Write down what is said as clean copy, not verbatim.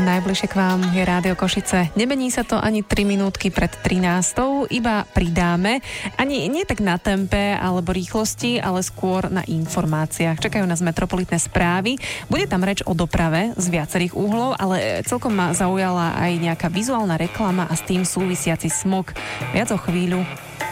Najbližšie k vám je Rádio Košice. Nemení sa to ani 3 minútky pred 13, iba pridáme. Ani nie tak na tempe alebo rýchlosti, ale skôr na informáciách. Čakajú nás metropolitné správy. Bude tam reč o doprave z viacerých uhlov, ale celkom ma zaujala aj nejaká vizuálna reklama a s tým súvisiaci smog. Viac o chvíľu.